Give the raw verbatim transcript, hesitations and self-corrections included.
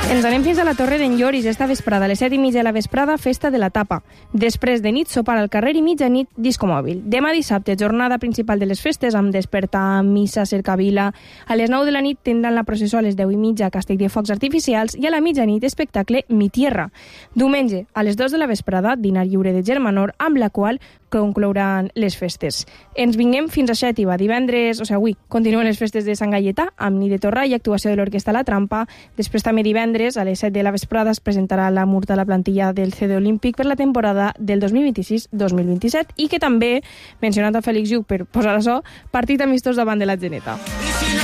Ens anem fins a la Torre d'en Lloris esta vesprada. A les set i mitja de la vesprada, festa de la tapa. Després de nit, sopar al carrer i mitjanit, disco mòbil. Demà dissabte, jornada principal de les festes, amb despertar, missa, cercavila. A les nou de la nit tindran la processó a les deu i mitja a Castell de Focs Artificials i a la mitjanit espectacle Mi Tierra. Diumenge, a les dos de la vesprada, dinar lliure de Germanor, amb la qual conclouran les festes. Ens vinguem fins a Xètiva. Divendres, o sigui, avui, continuen les festes de Sant Gaietà, amb nit de torra i actuació de l'Orquestra La Trampa. Després també divendres, a les set de la vesprada, es presentarà la Murta a la plantilla del C D Olímpic per la temporada del dos mil vint-i-sis dos mil vint-i-set i que també, mencionant a Fèlix Lluc per posar açò, partit amistós davant de la Geneta.